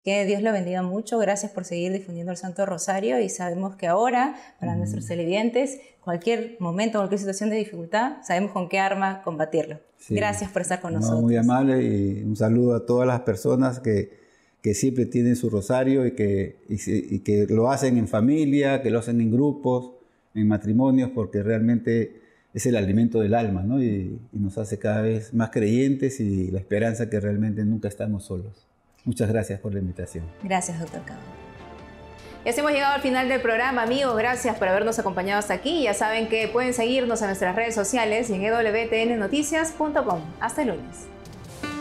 Que Dios lo bendiga mucho. Gracias por seguir difundiendo el Santo Rosario y sabemos que ahora, para nuestros televidentes, cualquier momento, cualquier situación de dificultad, sabemos con qué arma combatirlo. Sí. Gracias por estar con nosotros. Muy amable y un saludo a todas las personas que siempre tienen su rosario y que lo hacen en familia, que lo hacen en grupos, en matrimonios, porque realmente es el alimento del alma, ¿no? Y nos hace cada vez más creyentes y la esperanza que realmente nunca estamos solos. Muchas gracias por la invitación. Gracias, doctor Cabo. Y así hemos llegado al final del programa, amigos. Gracias por habernos acompañado hasta aquí. Ya saben que pueden seguirnos en nuestras redes sociales y en www.tnnoticias.com. Hasta el lunes.